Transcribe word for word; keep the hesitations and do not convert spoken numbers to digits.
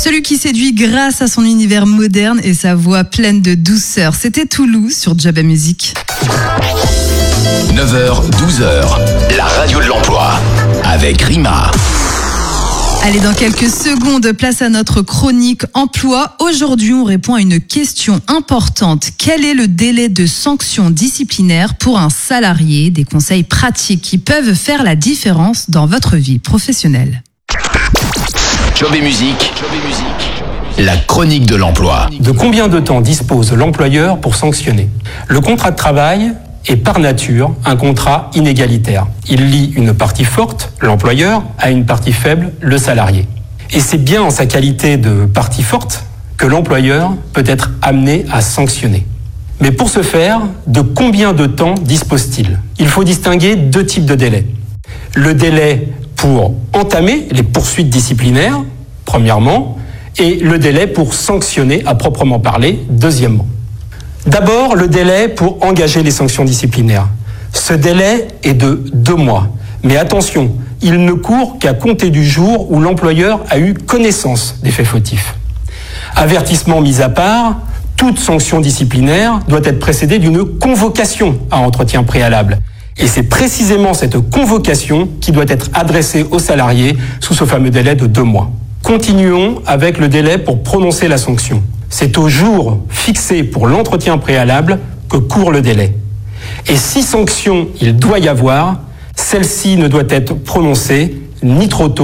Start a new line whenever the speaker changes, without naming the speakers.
Celui qui séduit grâce à son univers moderne et sa voix pleine de douceur. C'était Toulouse sur Job and Music.
neuf heures douze heures, la radio de l'emploi avec Rima.
Allez, dans quelques secondes, place à notre chronique emploi. Aujourd'hui, on répond à une question importante. Quel est le délai de sanction disciplinaire pour un salarié? Des conseils pratiques qui peuvent faire la différence dans votre vie professionnelle.
Job et musique, la chronique de l'emploi.
De combien de temps dispose l'employeur pour sanctionner? Le contrat de travail est par nature un contrat inégalitaire. Il lie une partie forte, l'employeur, à une partie faible, le salarié. Et c'est bien en sa qualité de partie forte que l'employeur peut être amené à sanctionner. Mais pour ce faire, de combien de temps dispose-t-il? Il faut distinguer deux types de délais. Le délai pour entamer les poursuites disciplinaires, premièrement, et le délai pour sanctionner à proprement parler, deuxièmement. D'abord, le délai pour engager les sanctions disciplinaires. Ce délai est de deux mois. Mais attention, il ne court qu'à compter du jour où l'employeur a eu connaissance des faits fautifs. Avertissement mis à part, toute sanction disciplinaire doit être précédée d'une convocation à entretien préalable. Et c'est précisément cette convocation qui doit être adressée aux salariés sous ce fameux délai de deux mois. Continuons avec le délai pour prononcer la sanction. C'est au jour fixé pour l'entretien préalable que court le délai. Et si sanction il doit y avoir, celle-ci ne doit être prononcée ni trop tôt